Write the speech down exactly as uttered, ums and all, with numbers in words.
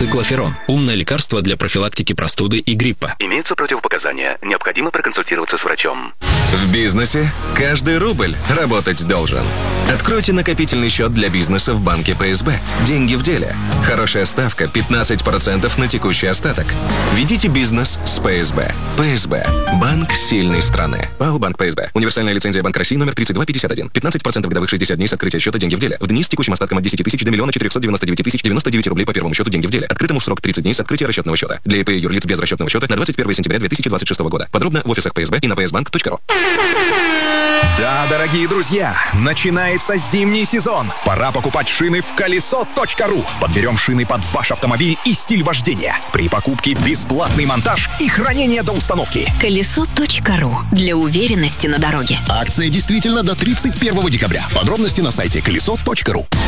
Циклоферон. Умное лекарство для профилактики простуды и гриппа. Имеются противопоказания. Необходимо проконсультироваться с врачом. В бизнесе каждый рубль работать должен. Откройте накопительный счет для бизнеса в банке ПСБ. Деньги в деле. Хорошая ставка пятнадцать процентов на текущий остаток. Ведите бизнес с ПСБ. ПСБ. Банк сильной страны. ПАО Банк ПСБ. Универсальная лицензия Банк России номер тридцать два пятьдесят один. пятнадцать процентов годовых шестьдесят дней с открытия счета деньги в деле. В дни с текущим остатком от десяти тысяч до миллиона четырехсот девяноста девяти тысяч девяносто девять рублей по первому счету деньги в деле. Открытому в срок тридцать дней с открытия расчетного счета. Для ИП и юрлиц без расчетного счета на двадцать первое сентября две тысячи двадцать шестого года. Подробно в офисах ПСБ и на пи эс банк точка ру. Да, дорогие друзья, начинается зимний сезон. Пора покупать шины в колесо точка ру. Подберем шины под ваш автомобиль и стиль вождения. При покупке бесплатный монтаж и хранение до установки. колесо точка ру. Для уверенности на дороге. Акция действительно до тридцать первого декабря. Подробности на сайте колесо точка ру.